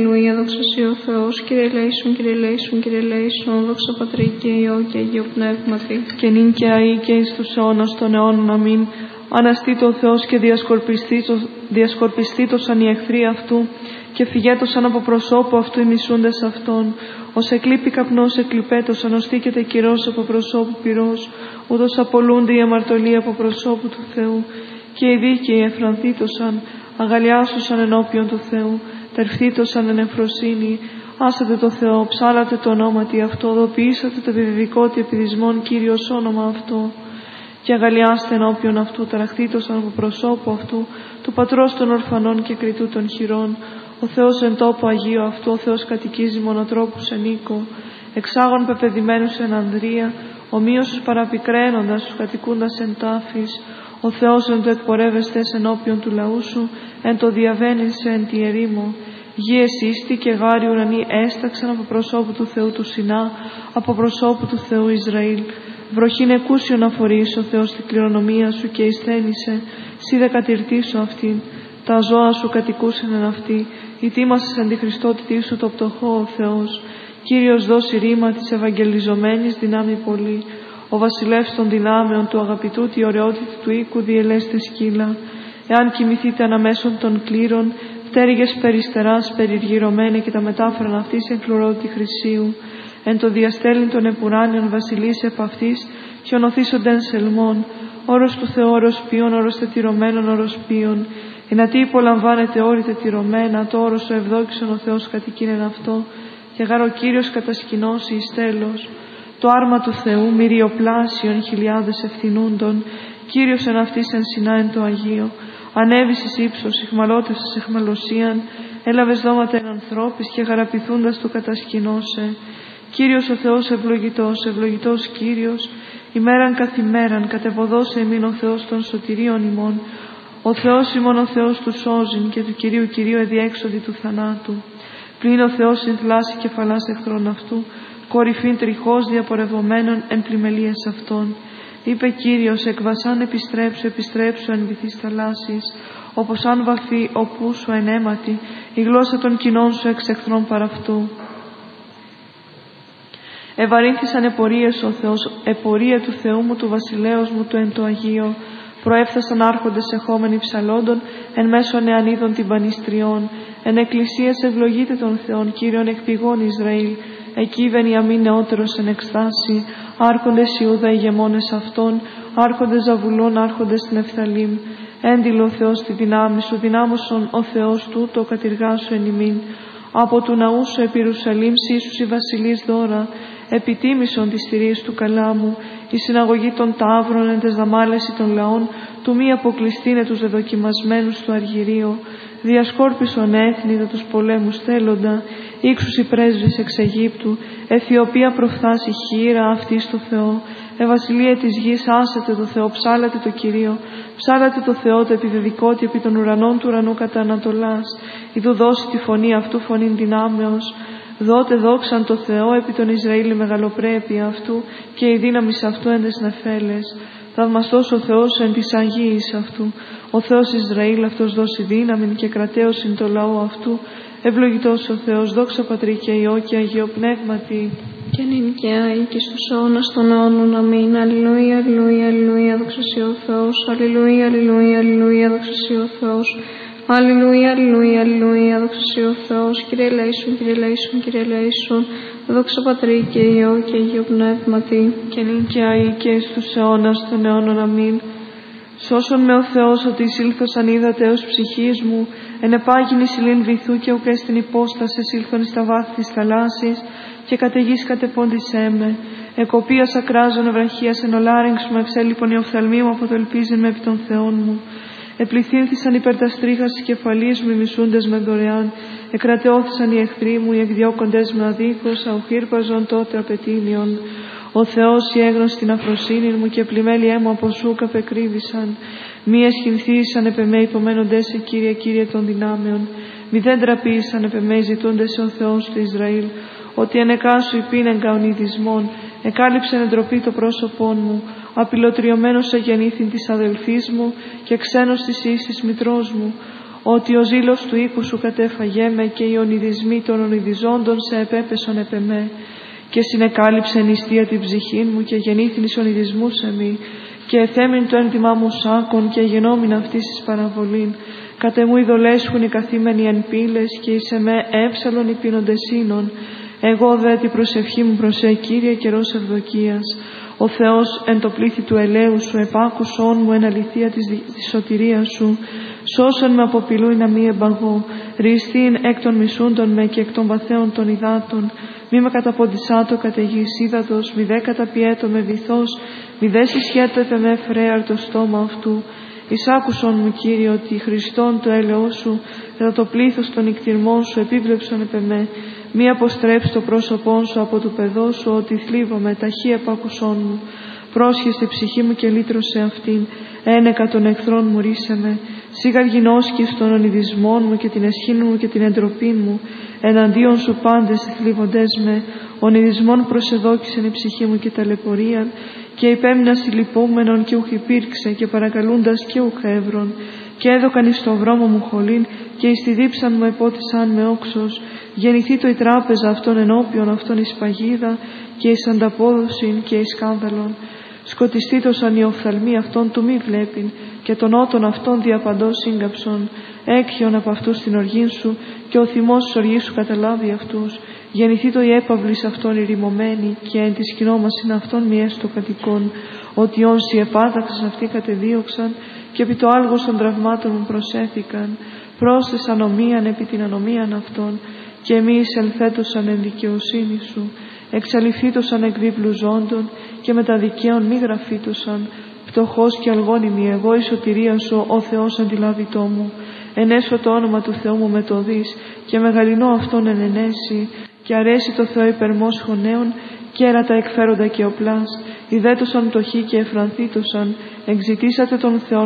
Αλληλούια, δόξα σοι ο Θεός, Κύριε ελέησον, Κύριε ελέησον, Κύριε ελέησον, δόξα Πατρί και Υιό και Αγίου Πνεύματι. Και νυν και αεί και εις τους αιώνας των αιώνων. Αμήν. Αναστήτω ο Θεός και διασκορπιστήτωσαν οι εχθροί αυτού και φυγέτωσαν από προσώπου αυτού οι μισούντες αυτόν. Ως εκλείπει καπνός εκλειπέτωσαν, ως θήκεται κυρός από προσώπου πυρός, ούτως απολούνται οι αμαρτωλοί από προσώπου του Θεού. Και οι δίκαιοι εφρανθήτωσαν, αγαλιάσουσαν ενώπιον του Θεού, τερφθήτωσαν εν ευφροσύνη. Άσατε το Θεό, ψάλατε το ονόματι αυτό, δοποιήσατε το επιβεβικότι επιδισμόν Κύριος όνομα αυτό. Και αγαλιάστε ενώπιον αυτού, ταραχθήτωσαν από προσώπου αυτού, του Πατρός των ορφανών και κριτού των χειρών. Ο Θεός εν τόπο Αγίο αυτού, ο Θεός κατοικίζει μονοτρόπους εν οίκο, εξάγων πεπεδημένους εν ανδρεία, ομοίως τους παραπικραίνοντας, τους κατοικούντας εν τάφης. Ο Θεός εν το εκπορεύεστες ενώπιον του λαού σου, εν το διαβαίνεις εν τη ερήμο. Γη εσύστη και γάρι ουρανοί έσταξαν από προσώπου του Θεού του Σινά, από προσώπου του Θεού Ισραήλ. Βροχήν εκούσιον αφορείς ο Θεός την κληρονομία σου και εισθένησε, σύ δε κατηρτήσω αυτήν. Τα ζώα σου κατοικούσαν εν αυτή, ητήμασες εν τη Χριστότητή σου το πτωχό ο Θεός. Κύριος δώσει ρήμα της ευαγγελιζομένης δυνάμει πολύ. Ο βασιλεύς των δυνάμεων του αγαπητού τη ωραιότητα του οίκου διελέστε σκύλα. Εάν κοιμηθείτε αναμέσων των κλήρων, πτέρυγες περιστεράς περιργυρωμένε και τα μετάφραν αυτής εν χλωρώτη χρυσίου. Εν το διαστέλνει των επουράνιων βασιλείς επ' αυτής, χιονοθήσονται εν σελμών. Όρος του Θεού όρος ποιον, όρος τετυρωμένων όρος ποιον. Ενατί υπολαμβάνεται όρη τετυρωμένα, το όρος ο ευδόκησον ο Θεός κατοικίνεν αυτό, και γάρο Κύριος κατασκηνώσει εις τέλος. Το άρμα του Θεού μυριοπλάσιον χιλιάδες ευθυνούντων, Κύριος εν αυτής εν Σινά εν το Αγίο. Ανέβης εις ύψος, ηχμαλώτευσες εχμαλωσίαν, έλαβες δώματα εν ανθρώπης και γαραπηθούντας του κατασκηνώσε. Κύριος ο Θεός ευλογητός, ευλογητός Κύριος, ημέραν καθ' ημέραν κατεβοδώσε εμήν ο Θεός των σωτηρίων ημών. Ο Θεός ημών ο Θεός του σώζειν και του Κυρίου Κυρίου εδιέξοδη του θανάτου. Πλην ο Θεός συνθλάσει κεφαλάς εχθρών αυτού, κορυφήν τριχώς διαπορευομένων εν πλημελίες αυτών. Είπε Κύριος, εκ βασάν επιστρέψου, επιστρέψου εν βυθείς θαλάσσης, όπως αν βαφεί οπού σου εν αίματι, η γλώσσα των κοινών σου εξ εχθρών παραυτού. Ευαρύνθησαν επορίες ο Θεός, επορία του Θεού μου, του βασιλέως μου, του εν το Αγίο. Προέφθασαν άρχοντες εχόμενοι ψαλόντων, εν μέσω νεανίδων τυμπανιστριών. Εν εκκλησίας ευλογείται των Θεών, Κύριον εκ πηγών Ισραήλ. Εκεί Βενιαμίν νεότερος εν εκστάση, άρχοντες Ιούδα ηγεμόνες αυτών, άρχοντες Ζαβουλών, άρχοντες Νεφθαλήμ. Έντιλο ο Θεός τη δυνάμει σου, δυνάμωσον ο Θεός τούτο κατηργάσου εν ημίν. Από του ναού σου επί Ιερουσαλήμ σύσους οι βασιλείς δώρα, επιτίμησον της θηρίας του καλάμου, η συναγωγή των ταύρων εν τες δαμάλεση των λαών, του μη αποκλειστήνε τους δεδοκιμασμένους στο αργυρίο. Διασκόρπισον έθνη δε τους πολέμους θέλοντα, ήξους οι πρέσβεις εξ Αιγύπτου, Αιθιοπία προφθάσει χείρα αυτή στο Θεό. Βασιλεία της γης, άσετε το Θεό, ψάλατε το Κυρίο, ψάλατε το Θεό το επιβεβικότι επί των ουρανών του ουρανού κατά Ανατολάς. Ιδού δώσει τη φωνή αυτού φωνήν δυνάμεως. Δότε δόξαν το Θεό επί τον Ισραήλ η μεγαλοπρέπεια αυτού και η δύναμη αυτού εν τες νεφέλες. Θαυμαστός ο Θεός εν της Αγίης αυτού. Ο Θεός Ισραήλ αυτός δώσει δύναμη και κρατέωσιν το λαό αυτού. Ευλογητός ο Θεός, δόξα Πατρί και Υιό και Αγίο Πνεύματι. Και νυν και αεί και στους αιώνας των αιώνων. Αμήν. Αλληλούια, αλληλούια, αλληλούια, δόξα σοι ο Θεός. Αλληλούια, αλληλούια, αλληλούια, δόξα σοι ο Θεός. Αλληλούια, αλληλούια, αλληλούια, δόξα σοι ο Θεός. Κύριε ελέησον, Κύριε ελέησον, Κύριε ελέησον. Δόξα Πατρί και Υιό και Αγίο Πνεύματι. Και νυν και αεί και στους αιώνας των αιώνων. Αμήν. Σώσον με ο Θεός ότι εισήλθωσαν είδατε ως ψυχής μου, εν επάγινη συλλήν βυθού και ουκ στην υπόσταση εισήλθον στα βάθη της θαλάσσης, και καταιγής κατεπώντησέ με. Εκοπίας ακράζων ευραχίας εν ολάρεγξ μου εξέλιπον η οφθαλμή μου από το ελπίζειν με επί των Θεών μου. Επληθύνθησαν υπέρ τα στρίχα της κεφαλής μου οι μισούντες με δωρεάν. Εκρατεώθησαν οι εχθροί μου, οι εκδιώκοντες με αδίκως, αουχήρπαζον τότε απαιτήνιον. Ο Θεός η έγνωση την αφροσύνη μου και πλημέλιέ μου από σου καπεκρύβησαν. Μη εσχυνθήσαν επ' εμέ υπομένοντες σε Κύριε, Κύριε των δυνάμεων. Μη δεν τραπήσαν επ' εμέ ζητούντες σε ο Θεός του Ισραήλ. Ότι ανεκάσου υπήνεγκα ονειδισμών, εκάλυψεν εντροπή το πρόσωπόν μου. Απειλωτριωμένος εγεννήθην της αδελφής μου και ξένος της ίσης μητρός μου. ότι ο ζήλος του οίκου σου κατέφαγέ με και οι ονειδισμοί των ονειδιζόντων σε επέπεσον επ' εμέ. Και συνεκάλυψε νηστεία την ψυχήν μου και γεννήθην εις ονειδισμούς εμεί. Και εθέμην το ένδυμά μου σάκων και γενόμην αυτής εις παραβολήν. Κατ' εμού ειδωλέσχουν οι καθήμενοι εν πύλες και εις εμέ έψαλον οι πίνοντες ίνων. Εγώ δε την προσευχή μου προσέ Κύριε καιρός ευδοκίας. Ο Θεός εν το πλήθη του ελαίου σου επάκουσόν μου εν αληθεία της σωτηρίας σου. Σώσον με αποπηλούι να μη εμπαγώ. Ριστήν εκ των μισούντων με και εκ των βαθέων των υδάτων. Μη με καταποντισάτο κατ' γης ύδατος, μη δε καταπιέτω με βυθός, μη δε συσχέτευε με φρέαρ το στόμα αυτού. Εισάκουσον μου, Κύριε, ότι Χριστόν το έλεος σου, κατά το πλήθος των νικτυρμών σου επίβλεψον επ' εμέ. Μη αποστρέψει το πρόσωπόν σου από του παιδός σου, ότι θλίβομαι, ταχύ επάκουσόν μου. Πρόσχεσαι ψυχή μου και λύτρωσε αυτήν, ένεκα των εχθρών μου ρίσε με. Σίγαρ γινώσκεις των ονειδισμών μου και την εσχήν μου και την εντροπήν μου. Εναντίον σου πάντες θλίβοντές με, ονειδισμών προσεδόκησεν η ψυχή μου και ταλαιπωρίαν, και υπέμεινα συλλυπούμενον και ουχ υπήρξε, και παρακαλούντας και ουχ έβρον. Και έδωκαν εις το δρόμο μου χολήν, και εις τη δίψαν μου επότισαν με όξος. Γεννηθεί το η τράπεζα αυτών ενώπιον αυτών εις παγίδα, και εις ανταπόδοσιν και εις σκάνδαλον. Σκοτιστήτωσαν οι οφθαλμοί αυτών του μη βλέπειν, και των ότων αυτών διαπαντός σύγκαψον. Έκχιον από αυτούς την οργήν σου, και ο θυμός της οργής σου καταλάβει αυτούς. Γεννηθεί το η έπαυλης αυτών ηρημωμένη, και εν τη σκηνόμασιν αυτών μη έστω κατοικών. Ότι όσοι επάταξαν αυτοί κατεδίωξαν, και επί το άλγος των τραυμάτων μου προσέθηκαν. Πρόσθεσαν ομοίαν επί την ανομίαν αυτών, και εμείς ελθέτωσαν εν δικαιοσύνη σου. Εξαλειφθήτωσαν εκ δίπλου ζώντων, και με τα δικαίων μη γραφήτωσαν. Πτωχός και αλγόνιμη εγώ η σωτηρία σου, ο Θεός αντιλάβητό μου. Ενέσω το όνομα του Θεού μου με το δις, και μεγαλυνώ αυτόν εν ενέσει. Και αρέσει το Θεό υπερμός χωνέων, και έρατα εκφέροντα και οπλάς. Ιδέτωσαν πτωχοί και εφρανθήτωσαν, εξητήσατε τον Θεό